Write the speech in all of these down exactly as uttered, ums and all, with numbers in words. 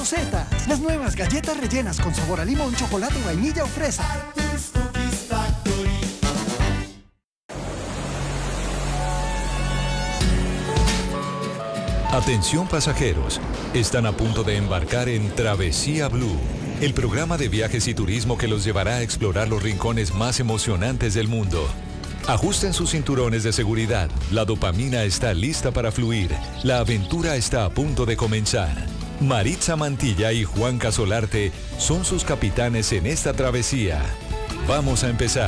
Rosetta, las nuevas galletas rellenas con sabor a limón, chocolate, vainilla o fresa. Atención pasajeros, están a punto de embarcar en Travesía Blue, el programa de viajes y turismo que los llevará a explorar los rincones más emocionantes del mundo. Ajusten sus cinturones de seguridad, la dopamina está lista para fluir, la aventura está a punto de comenzar. Maritza Mantilla y Juan Casolarte son sus capitanes en esta travesía. Vamos a empezar.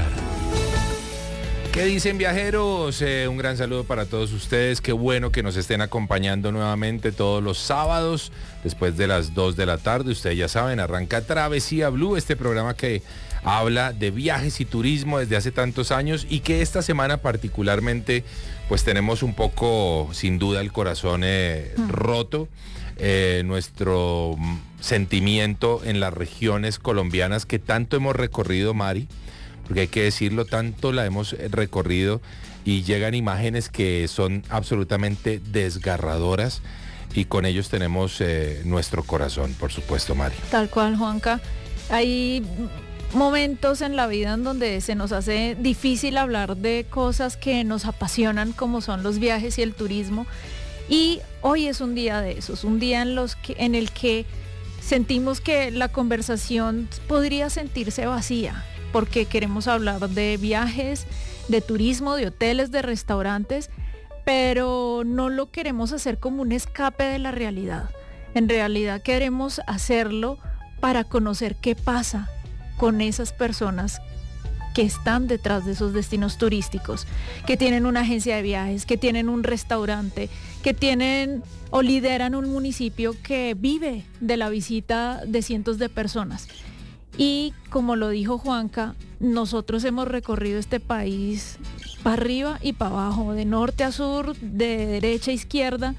¿Qué dicen, viajeros? Eh, un gran saludo para todos ustedes. Qué bueno que nos estén acompañando nuevamente todos los sábados después de las dos de la tarde. Ustedes ya saben, arranca Travesía Blue, este programa que habla de viajes y turismo desde hace tantos años y que esta semana particularmente pues tenemos un poco, sin duda, el corazón eh, mm. roto. Eh, nuestro sentimiento en las regiones colombianas que tanto hemos recorrido, Mari, porque hay que decirlo, tanto la hemos recorrido y llegan imágenes que son absolutamente desgarradoras y con ellos tenemos eh, nuestro corazón, por supuesto, Mari. Tal cual, Juanca. Hay momentos en la vida en donde se nos hace difícil hablar de cosas que nos apasionan, como son los viajes y el turismo. Y hoy es un día de esos, un día en, los que, en el que sentimos que la conversación podría sentirse vacía, porque queremos hablar de viajes, de turismo, de hoteles, de restaurantes, pero no lo queremos hacer como un escape de la realidad. En realidad queremos hacerlo para conocer qué pasa con esas personas que están detrás de esos destinos turísticos, que tienen una agencia de viajes, que tienen un restaurante, que tienen o lideran un municipio que vive de la visita de cientos de personas. Y como lo dijo Juanca, nosotros hemos recorrido este país para arriba y para abajo, de norte a sur, de derecha a izquierda,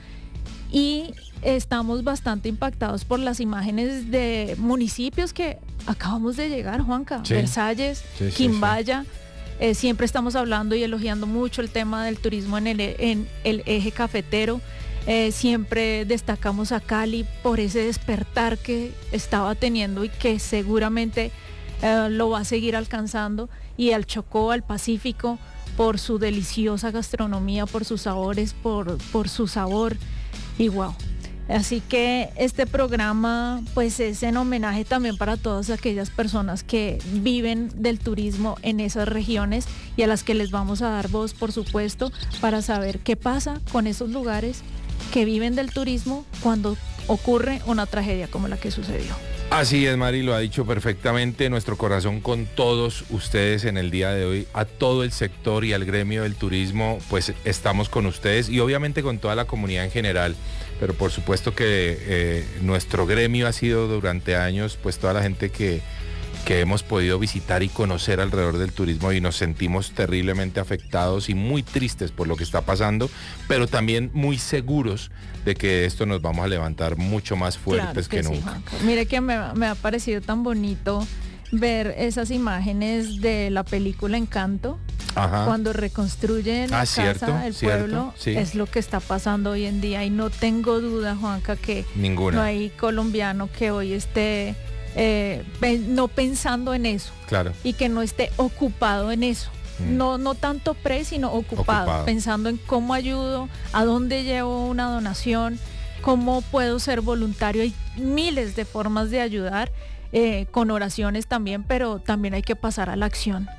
y estamos bastante impactados por las imágenes de municipios que acabamos de llegar, Juanca, sí. Versalles, sí, sí, Quimbaya, sí. Eh, siempre estamos hablando y elogiando mucho el tema del turismo en el, en el eje cafetero. Eh, siempre destacamos a Cali por ese despertar que estaba teniendo y que seguramente eh, lo va a seguir alcanzando, y al Chocó, al Pacífico, por su deliciosa gastronomía, por sus sabores, por, por su sabor, y wow. Así que este programa pues es en homenaje también para todas aquellas personas que viven del turismo en esas regiones y a las que les vamos a dar voz, por supuesto, para saber qué pasa con esos lugares que viven del turismo cuando ocurre una tragedia como la que sucedió. Así es, Mari, lo ha dicho perfectamente. Nuestro corazón con todos ustedes en el día de hoy, a todo el sector y al gremio del turismo, pues estamos con ustedes y obviamente con toda la comunidad en general, pero por supuesto que eh, nuestro gremio ha sido durante años pues toda la gente que, que hemos podido visitar y conocer alrededor del turismo, y nos sentimos terriblemente afectados y muy tristes por lo que está pasando, pero también muy seguros de que esto nos vamos a levantar mucho más fuertes claro que, que sí, nunca. Juanca. Mire que me, me ha parecido tan bonito ver esas imágenes de la película Encanto. Ajá. Cuando reconstruyen la ah, casa, cierto, el cierto, pueblo, sí. Es lo que está pasando hoy en día, y no tengo duda, Juanca, que Ninguna. no hay colombiano que hoy esté eh, no pensando en eso, claro. Y que no esté ocupado en eso. No, no tanto pre, sino ocupado, ocupado, pensando en cómo ayudo, a dónde llevo una donación, cómo puedo ser voluntario. Hay miles de formas de ayudar, eh, con oraciones también, pero también hay que pasar a la acción.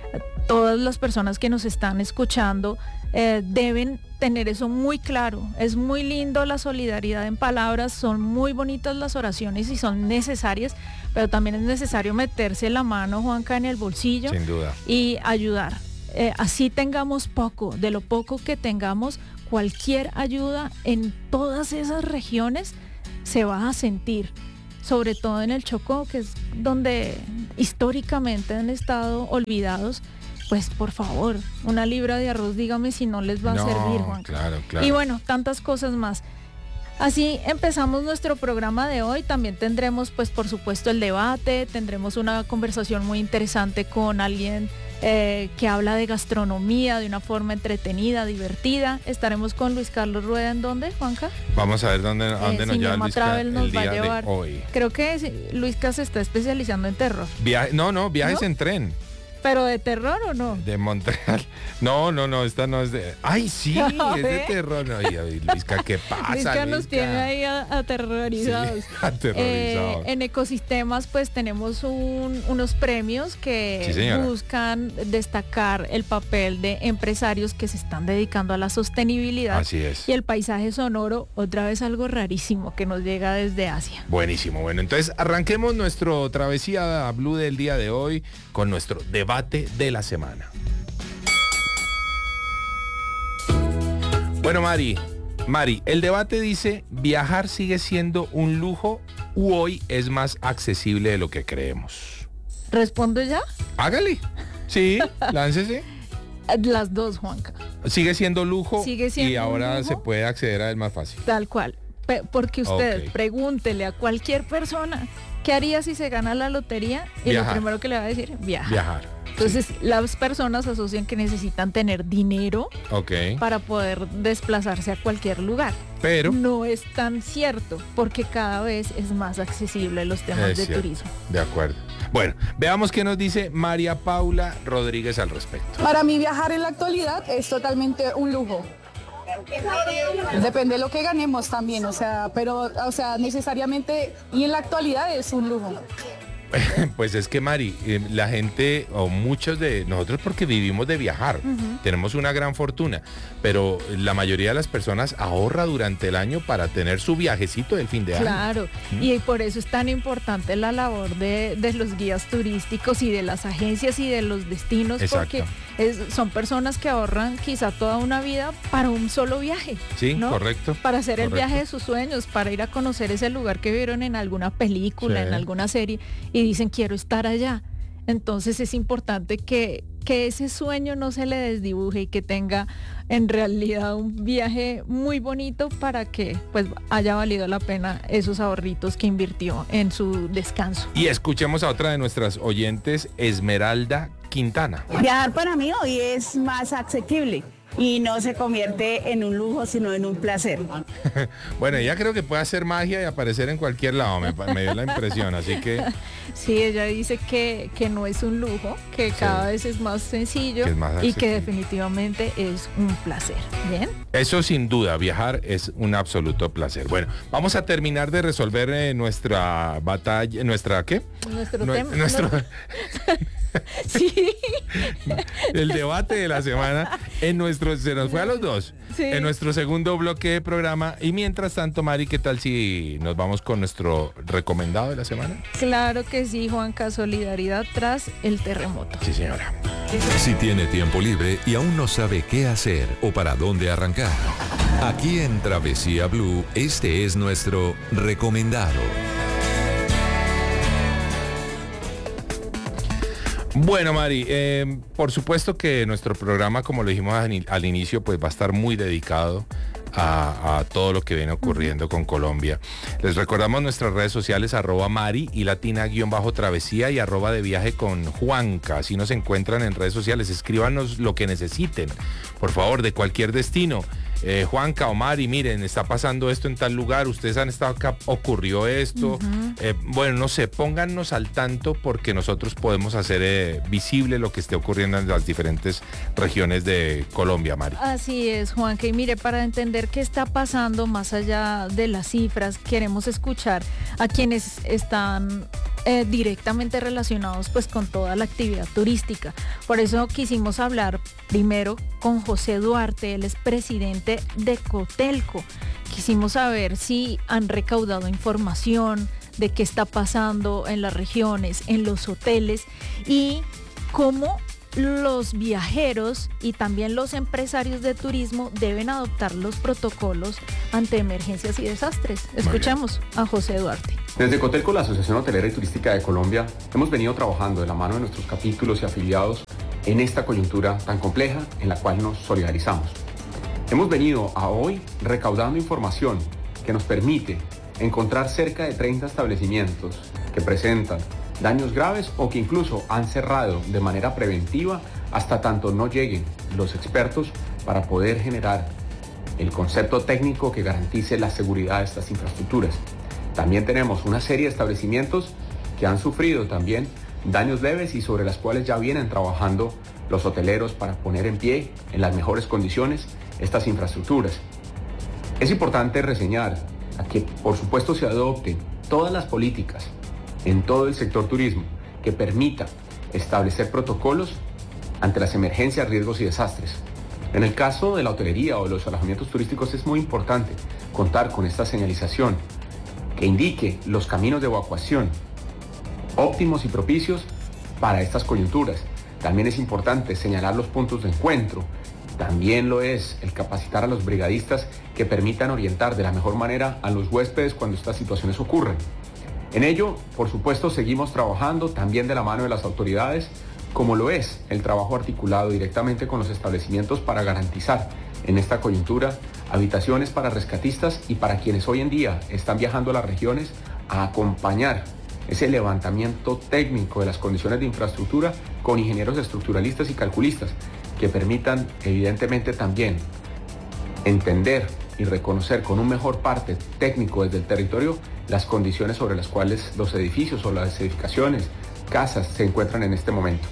Todas las personas que nos están escuchando eh, deben tener eso muy claro. Es muy lindo la solidaridad en palabras, son muy bonitas las oraciones y son necesarias, pero también es necesario meterse la mano, Juanca, en el bolsillo. Sin duda. Y ayudar. Eh, así tengamos poco, de lo poco que tengamos, cualquier ayuda en todas esas regiones se va a sentir, sobre todo en el Chocó, que es donde históricamente han estado olvidados. Pues por favor, una libra de arroz, dígame si no les va a no, servir, Juan. Claro, claro. Y bueno, tantas cosas más. Así empezamos nuestro programa de hoy. También tendremos, pues por supuesto, el debate, tendremos una conversación muy interesante con alguien eh, que habla de gastronomía de una forma entretenida, divertida. Estaremos con Luis Carlos Rueda, ¿en dónde, Juanca? Vamos a ver dónde, a dónde eh, nos lleva Luisca el nos día va a llevar. de hoy. Creo que Luisca se está especializando en terror. Viaje, no, no, viajes ¿No? en tren. ¿Pero de terror o no? De Montreal. No, no, no, esta no es de... ¡Ay, sí! Es de terror. No, y, y, Luisca, ¿qué pasa, Luisca nos Luisca? tiene ahí a- aterrorizados. Sí, aterrorizados. Eh, en ecosistemas pues tenemos un- unos premios que Sí, buscan destacar el papel de empresarios que se están dedicando a la sostenibilidad. Así es. Y el paisaje sonoro, otra vez algo rarísimo que nos llega desde Asia. Buenísimo. Bueno, entonces arranquemos nuestro Travesía Blue del día de hoy con nuestro debate de la semana. Bueno, Mari, Mari, el debate dice, ¿viajar sigue siendo un lujo u hoy es más accesible de lo que creemos? ¿Respondo ya? Hágale. Sí, láncese. Las dos, Juanca. Sigue siendo lujo Sigue siendo y ahora un lujo. se puede acceder a él más fácil. Tal cual. Pe- Porque usted Ok. pregúntele a cualquier persona qué haría si se gana la lotería y Viajar. lo primero que le va a decir, viajar. Viajar. Entonces las personas asocian que necesitan tener dinero Ok. para poder desplazarse a cualquier lugar. Pero No es tan cierto porque cada vez es más accesible los temas Es de cierto. turismo. de acuerdo. Bueno, veamos qué nos dice María Paula Rodríguez al respecto. Para mí viajar en la actualidad es totalmente un lujo. Depende de lo que ganemos también, o sea, pero o sea, necesariamente y en la actualidad es un lujo. Pues es que, Mari, eh, la gente, o muchos de nosotros, porque vivimos de viajar, tenemos una gran fortuna, pero la mayoría de las personas ahorra durante el año para tener su viajecito del fin de año. Claro, y por eso es tan importante la labor de, de los guías turísticos y de las agencias y de los destinos, Exacto. porque es- son personas que ahorran quizá toda una vida para un solo viaje. Sí, ¿no? correcto. Para hacer el correcto. viaje de sus sueños, para ir a conocer ese lugar que vieron en alguna película, Sí. en alguna serie, y dicen quiero estar allá. Entonces es importante que, que ese sueño no se le desdibuje y que tenga en realidad un viaje muy bonito para que pues haya valido la pena esos ahorritos que invirtió en su descanso. Y escuchemos a otra de nuestras oyentes, Esmeralda Quintana. Viajar para mí hoy es más asequible y no se convierte en un lujo, sino en un placer. Bueno, ella creo que puede hacer magia y aparecer en cualquier lado, me, pa- me dio la impresión, así que Sí, ella dice que, que no es un lujo, que cada vez es más sencillo Que es más y accesible. que definitivamente es un placer. ¿Bien? eso sin duda, viajar es un absoluto placer. Bueno, vamos a terminar de resolver eh, nuestra batalla, nuestra, ¿qué? Nuestro Nue- tema. nuestro, Sí. el debate de la semana en nuestro, se nos fue a los dos, Sí. en nuestro segundo bloque de programa. Y mientras tanto, Mari, ¿qué tal si nos vamos con nuestro recomendado de la semana? Claro que sí, Juanca, solidaridad tras el terremoto. Sí, señora. Si tiene tiempo libre y aún no sabe qué hacer o para dónde arrancar, aquí en Travesía Blue, este es nuestro recomendado. Bueno, Mari, eh, por supuesto que nuestro programa, como lo dijimos al, al inicio, pues va a estar muy dedicado a, a todo lo que viene ocurriendo con Colombia. Les recordamos nuestras redes sociales, arroba Mari y latina guión bajo travesía y arroba de viaje con Juanca. Así nos encuentran en redes sociales. Escríbanos lo que necesiten, por favor, de cualquier destino. Eh, Juanca o Mari, miren, está pasando esto en tal lugar, ustedes han estado acá, ocurrió esto. Eh, bueno, no sé, póngannos al tanto porque nosotros podemos hacer eh, visible lo que esté ocurriendo en las diferentes regiones de Colombia, Mari. Así es, Juanca. Y mire, para entender qué está pasando más allá de las cifras, queremos escuchar a quienes están eh, directamente relacionados pues con toda la actividad turística. Por eso quisimos hablar primero con José Duarte, él es presidente de Cotelco. Quisimos saber si han recaudado información de qué está pasando en las regiones, en los hoteles y cómo los viajeros y también los empresarios de turismo deben adoptar los protocolos ante emergencias y desastres. Escuchamos a José Duarte. Desde Cotelco, la Asociación Hotelera y Turística de Colombia, hemos venido trabajando de la mano de nuestros capítulos y afiliados en esta coyuntura tan compleja en la cual nos solidarizamos. Hemos venido a hoy recaudando información que nos permite encontrar cerca de treinta establecimientos que presentan daños graves o que incluso han cerrado de manera preventiva hasta tanto no lleguen los expertos para poder generar el concepto técnico que garantice la seguridad de estas infraestructuras. También tenemos una serie de establecimientos que han sufrido también daños leves y sobre las cuales ya vienen trabajando los hoteleros para poner en pie en las mejores condiciones estas infraestructuras. Es importante reseñar a que por supuesto se adopten todas las políticas en todo el sector turismo que permitan establecer protocolos ante las emergencias, riesgos y desastres. En el caso de la hotelería o los alojamientos turísticos es muy importante contar con esta señalización que indique los caminos de evacuación óptimos y propicios para estas coyunturas. También es importante señalar los puntos de encuentro. También lo es el capacitar a los brigadistas que permitan orientar de la mejor manera a los huéspedes cuando estas situaciones ocurren. En ello, por supuesto, seguimos trabajando también de la mano de las autoridades, como lo es el trabajo articulado directamente con los establecimientos para garantizar en esta coyuntura habitaciones para rescatistas y para quienes hoy en día están viajando a las regiones a acompañar ese levantamiento técnico de las condiciones de infraestructura con ingenieros estructuralistas y calculistas que permitan evidentemente también entender y reconocer con un mejor parte técnico desde el territorio las condiciones sobre las cuales los edificios o las edificaciones, casas se encuentran en este momento.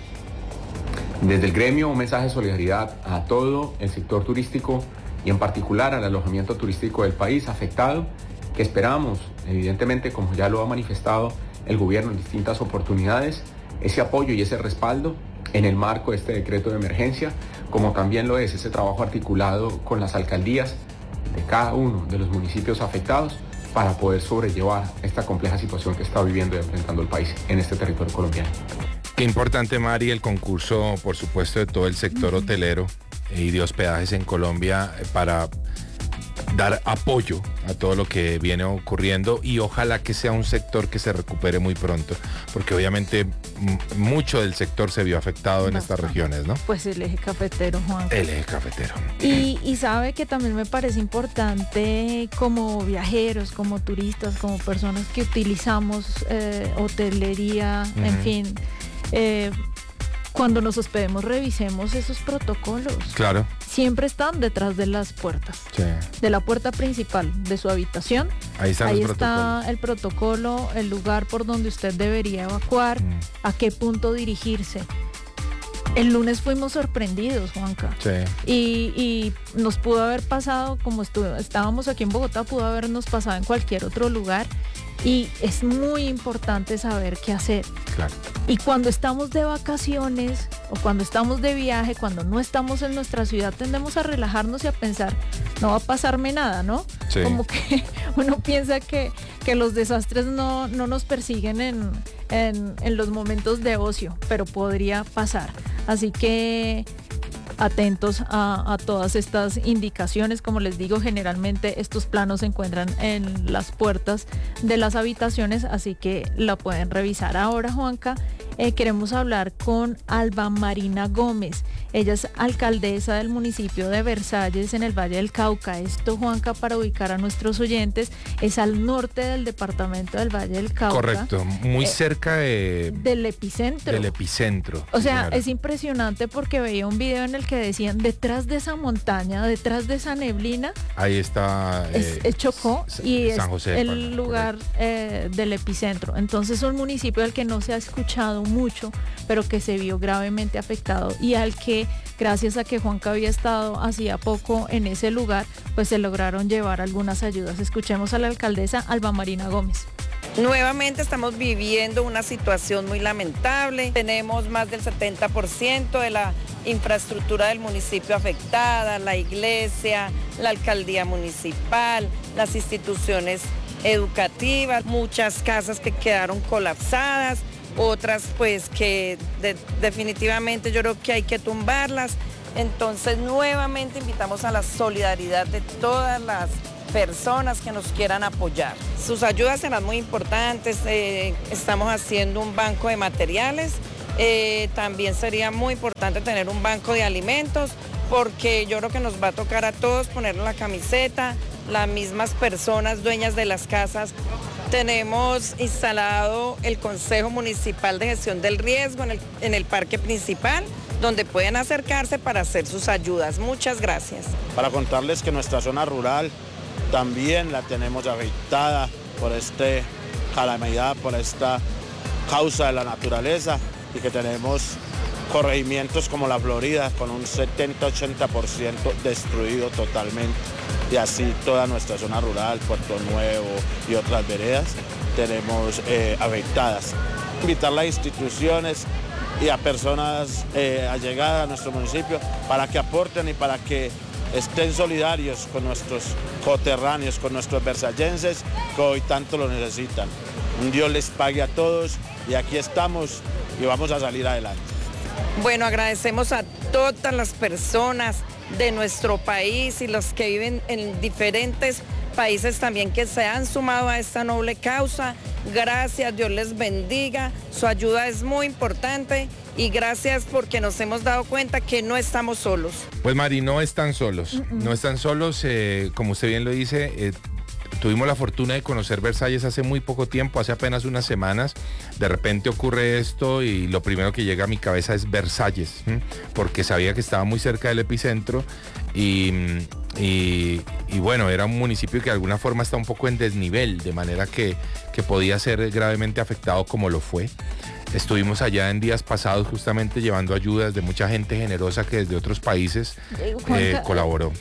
Desde el gremio, un mensaje de solidaridad a todo el sector turístico y en particular al alojamiento turístico del país afectado, que esperamos, evidentemente, como ya lo ha manifestado el gobierno en distintas oportunidades, ese apoyo y ese respaldo en el marco de este decreto de emergencia, como también lo es ese trabajo articulado con las alcaldías de cada uno de los municipios afectados para poder sobrellevar esta compleja situación que está viviendo y enfrentando el país en este territorio colombiano. Qué importante, Mari, el concurso, por supuesto, de todo el sector hotelero y de hospedajes en Colombia para dar apoyo a todo lo que viene ocurriendo y ojalá que sea un sector que se recupere muy pronto, porque obviamente m- mucho del sector se vio afectado en Bastante. estas regiones, ¿no? Pues el eje cafetero, Juan. El eje cafetero. Y, y sabe que también me parece importante como viajeros, como turistas, como personas que utilizamos eh, hotelería, Ujú. en fin, eh, cuando nos hospedemos revisemos esos protocolos. Claro. Siempre están detrás de las puertas, Sí. de la puerta principal de su habitación. Ahí están Ahí los está protocolos. el protocolo, el lugar por donde usted debería evacuar, Mm. a qué punto dirigirse. El lunes fuimos sorprendidos, Juanca. Sí. Y, y nos pudo haber pasado, como estu- estábamos aquí en Bogotá, pudo habernos pasado en cualquier otro lugar. Y es muy importante saber qué hacer. Claro. Y cuando estamos de vacaciones o cuando estamos de viaje, cuando no estamos en nuestra ciudad, tendemos a relajarnos y a pensar, no va a pasarme nada, ¿no? Sí. Como que uno piensa que, que los desastres no, no nos persiguen en, en, en los momentos de ocio, pero podría pasar. Así que atentos a, a todas estas indicaciones. Como les digo, generalmente estos planos se encuentran en las puertas de las habitaciones, así que la pueden revisar. Ahora, Juanca, eh, queremos hablar con Alba Marina Gómez. Ella es alcaldesa del municipio de Versalles en el Valle del Cauca. Esto, Juanca, para ubicar a nuestros oyentes, es al norte del departamento del Valle del Cauca. Correcto, muy Eh, cerca de, Del epicentro. del epicentro. O sí, sea, señora. es impresionante porque veía un video en el que decían, detrás de esa montaña, detrás de esa neblina, Ahí está es, eh, es Chocó S- y es San José de el Palma, lugar eh, del epicentro. Entonces, un municipio al que no se ha escuchado mucho, pero que se vio gravemente afectado y al que, gracias a que Juanca había estado hacía poco en ese lugar, pues se lograron llevar algunas ayudas. Escuchemos a la alcaldesa Alba Marina Gómez. Nuevamente estamos viviendo una situación muy lamentable. Tenemos más del setenta por ciento de la infraestructura del municipio afectada, la iglesia, la alcaldía municipal, las instituciones educativas, muchas casas que quedaron colapsadas, otras pues que de- definitivamente yo creo que hay que tumbarlas. Entonces nuevamente invitamos a la solidaridad de todas las personas que nos quieran apoyar. Sus ayudas serán muy importantes, eh, estamos haciendo un banco de materiales, eh, también sería muy importante tener un banco de alimentos, porque yo creo que nos va a tocar a todos poner la camiseta, las mismas personas dueñas de las casas Tenemos instalado el Consejo Municipal de Gestión del Riesgo en el, en el parque principal, donde pueden acercarse para hacer sus ayudas. Muchas gracias. Para contarles que nuestra zona rural también la tenemos afectada por este calamidad, por esta causa de la naturaleza, y que tenemos corregimientos como la Florida con un setenta a ochenta por ciento destruido totalmente, y así toda nuestra zona rural, Puerto Nuevo y otras veredas tenemos eh, afectadas. Invitar a las instituciones y a personas eh, allegadas a nuestro municipio para que aporten y para que estén solidarios con nuestros coterráneos, con nuestros versallenses que hoy tanto lo necesitan. Un Dios les pague a todos, y aquí estamos y vamos a salir adelante. Bueno, agradecemos a todas las personas de nuestro país y los que viven en diferentes países también que se han sumado a esta noble causa. Gracias, Dios les bendiga, su ayuda es muy importante y gracias porque nos hemos dado cuenta que no estamos solos. Pues Mari, no están solos, uh-uh. no están solos, eh, como usted bien lo dice, eh, tuvimos la fortuna de conocer Versalles hace muy poco tiempo, hace apenas unas semanas. De repente ocurre esto y lo primero que llega a mi cabeza es Versalles, ¿m? porque sabía que estaba muy cerca del epicentro y, y, y bueno, era un municipio que de alguna forma está un poco en desnivel, de manera que, que podía ser gravemente afectado como lo fue. Estuvimos allá en días pasados justamente llevando ayudas de mucha gente generosa que desde otros países eh, Juanca, colaboró.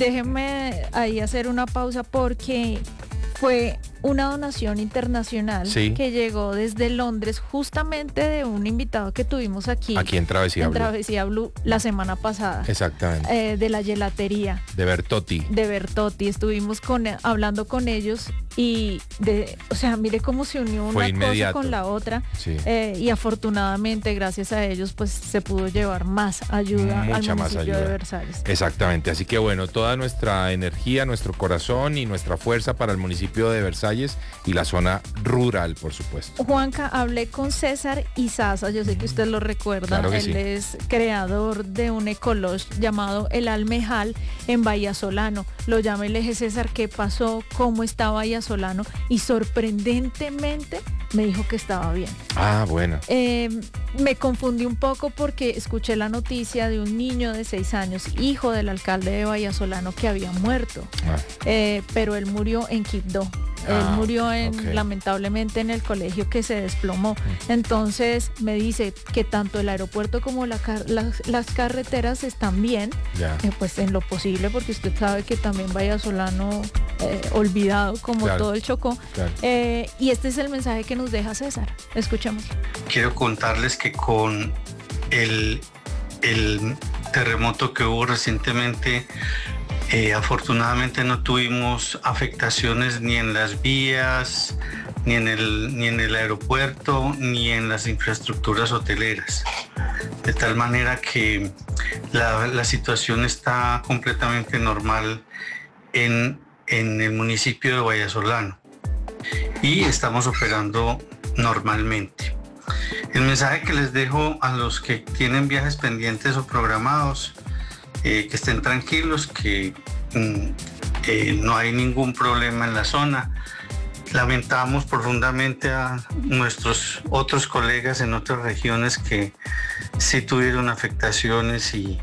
Déjeme ahí hacer una pausa porque fue una donación internacional sí. que llegó desde Londres justamente de un invitado que tuvimos aquí. Aquí en Travesía en Blue. Travesía Blue la semana pasada. Exactamente. Eh, de la gelatería. De Bertotti. De Bertotti. Estuvimos con, hablando con ellos y, de, o sea, mire cómo se unió una fue cosa con la otra. Sí. Eh, y afortunadamente, gracias a ellos, pues se pudo llevar más ayuda Mucha al municipio más ayuda. de Versalles. Exactamente. Así que bueno, toda nuestra energía, nuestro corazón y nuestra fuerza para el municipio de Versalles y la zona rural, por supuesto. Juanca, hablé con César Izaza, yo sé que usted lo recuerda, claro que él sí. es creador de un ecolodge llamado El Almejal en Vallasolano. Lo llamé y le dije, César, ¿qué pasó? ¿Cómo está Vallasolano? Y sorprendentemente me dijo que estaba bien. Ah, bueno. Eh, me confundí un poco porque escuché la noticia de un niño de seis años, hijo del alcalde de Vallasolano, que había muerto, ah. eh, pero él murió en Quibdó. Él ah, murió en, okay. lamentablemente en el colegio que se desplomó. Entonces me dice que tanto el aeropuerto como la car las, las carreteras están bien, yeah. eh, pues en lo posible, porque usted sabe que también Vallasolano eh, olvidado como claro. todo el Chocó. Claro. Eh, y este es el mensaje que nos deja César. Escuchemos. Quiero contarles que con el, el terremoto que hubo recientemente, Eh, afortunadamente no tuvimos afectaciones ni en las vías, ni en el, ni en el aeropuerto, ni en las infraestructuras hoteleras. De tal manera que la, la situación está completamente normal en, en el municipio de Vallasolano y estamos operando normalmente. El mensaje que les dejo a los que tienen viajes pendientes o programados: Eh, que estén tranquilos, que mm, eh, no hay ningún problema en la zona. Lamentamos profundamente a nuestros otros colegas en otras regiones que sí tuvieron afectaciones y,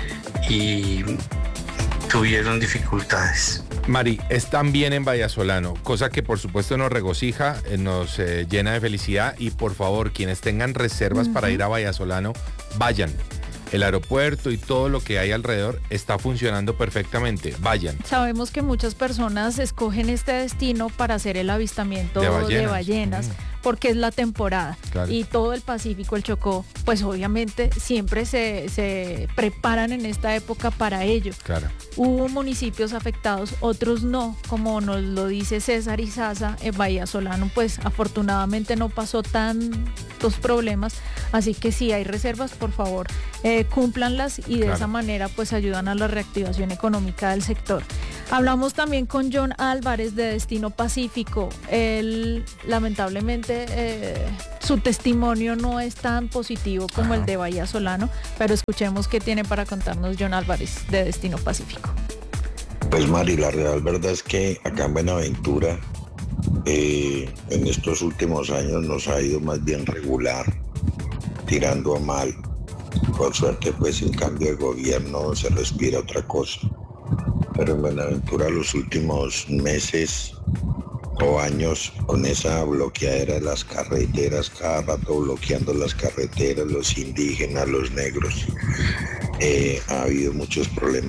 y tuvieron dificultades. Mari, están bien en Vallasolano, cosa que por supuesto nos regocija, eh, nos eh, llena de felicidad, y por favor, quienes tengan reservas uh-huh. para ir a Vallasolano, vayan. El aeropuerto y todo lo que hay alrededor está funcionando perfectamente. Vayan. Sabemos que muchas personas escogen este destino para hacer el avistamiento de ballenas, de ballenas mm. porque es la temporada. Claro. Y todo el Pacífico, el Chocó, pues obviamente siempre se, se preparan en esta época para ello. Claro. Hubo municipios afectados, otros no, como nos lo dice César Izaza, en Vallasolano, pues afortunadamente no pasó tantos problemas, así que si hay reservas, por favor, eh, cúmplanlas y de claro. esa manera pues ayudan a la reactivación económica del sector. Hablamos también con John Álvarez de Destino Pacífico. Él lamentablemente eh, su testimonio no es tan positivo como Ajá. el de Vallasolano, pero escuchemos qué tiene para contarnos John Álvarez de Destino Pacífico. Pues Mari, la real verdad es que acá en Buenaventura eh, en estos últimos años nos ha ido más bien regular, tirando a mal. Por suerte, pues en cambio de gobierno se respira otra cosa. Pero en Buenaventura los últimos meses o años con esa bloqueadera de las carreteras, cada rato bloqueando las carreteras, los indígenas, los negros, eh, ha habido muchos problemas